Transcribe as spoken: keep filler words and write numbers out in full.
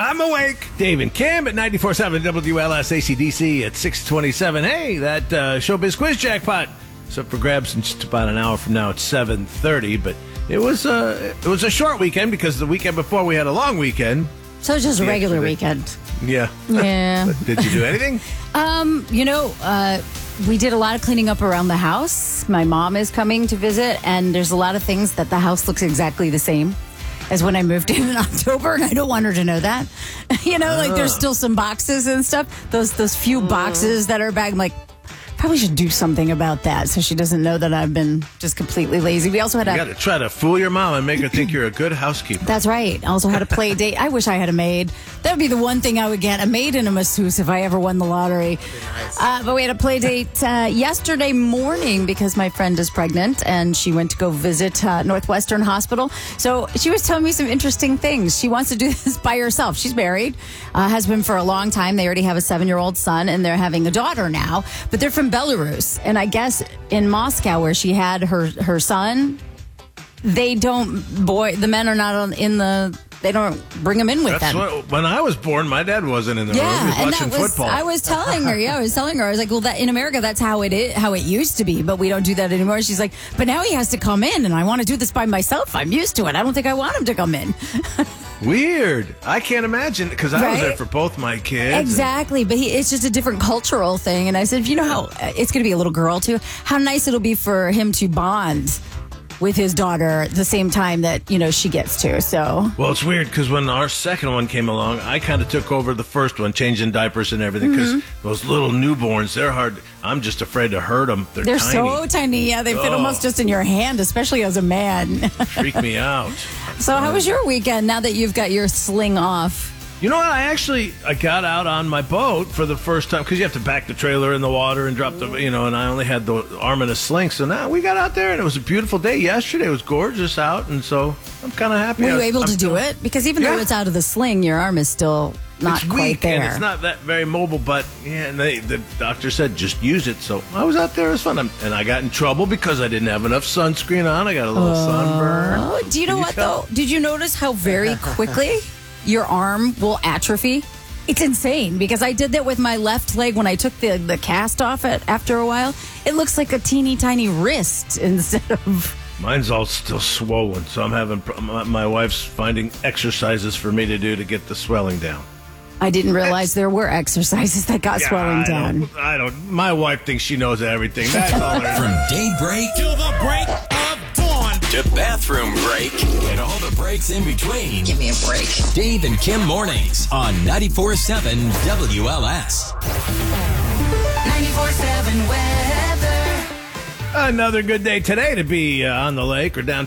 I'm awake. Dave and Kim at ninety-four point seven W L S A C D C at six twenty-seven. Hey, that uh, Showbiz Quiz Jackpot. It's up for grabs in just about an hour from now at seven thirty. But it was, uh, it was a short weekend because the weekend before we had a long weekend. So it's just a regular Yesterday. weekend. Yeah. Yeah. Did you do anything? Um, you know, uh, we did a lot of cleaning up around the house. My mom is coming to visit, and there's a lot of things that the house looks exactly the same as when I moved in in October, and I don't want her to know that. You know, like there's still some boxes and stuff. Those those few boxes that are back. I'm like, probably should do something about that so she doesn't know that I've been just completely lazy. We also had You a... got to try to fool your mom and make her think you're a good housekeeper. That's right. I also had a play date. I wish I had a maid. That would be the one thing I would get, a maid and a masseuse if I ever won the lottery. Nice. Uh, but we had a play date uh, yesterday morning because my friend is pregnant and she went to go visit uh, Northwestern Hospital. So she was telling me some interesting things. She wants to do this by herself. She's married, uh, has been for a long time. They already have a seven-year-old son and they're having a daughter now. But they're from Belarus. And I guess in Moscow where she had her, her son, they don't, boy, the men are not on, in the... They don't bring them in with That's them. What, when I was born, my dad wasn't in the yeah, room. He was and watching that was, football. I was telling her, yeah, I was telling her, I was like, well, that in America, that's how it is, how it used to be, but we don't do that anymore. She's like, but now he has to come in, and I want to do this by myself. I'm used to it. I don't think I want him to come in. Weird. I can't imagine, because I Right? was there for both my kids. Exactly, but he, it's just a different cultural thing. And I said, you know how it's going to be a little girl too. How nice it'll be for him to bond with his daughter at the same time that, you know, she gets to. So, Well, it's weird because when our second one came along, I kind of took over the first one, changing diapers and everything, because Mm-hmm. those little newborns, they're hard. I'm just afraid to hurt them. They're, they're tiny. so tiny. Yeah, they fit Oh. almost just in your hand, especially as a man. Freak me out. So how was your weekend now that you've got your sling off? You know what? I actually I got out on my boat for the first time because you have to back the trailer in the water and drop the, you know, and I only had the arm in a sling. So now we got out there and it was a beautiful day yesterday. It was gorgeous out. And so I'm kind of happy. Were I you was- able I'm to do still- it? Because even though Yeah. it's out of the sling, your arm is still not It's quite weak there. and it's not that very mobile, but yeah, and they, the doctor said just use it. So I was out there, it was fun. I'm, and I got in trouble because I didn't have enough sunscreen on. I got a little sunburn. Oh, do you know Can you what tell? though? Did you notice how very quickly your arm will atrophy? It's insane because I did that with my left leg when I took the, the cast off it after a while. It looks like a teeny tiny wrist instead of... Mine's all still swollen, so I'm having pro- my, my wife's finding exercises for me to do to get the swelling down. I didn't realize there were exercises that got Yeah, swelling I down. Don't, I don't. My wife thinks she knows everything. That's all. there is. From daybreak To the break of dawn. to bathroom break and all the breaks in between. Give me a break. Dave and Kim mornings on ninety-four point seven W L S. ninety-four point seven weather. Another good day today to be uh, on the lake or down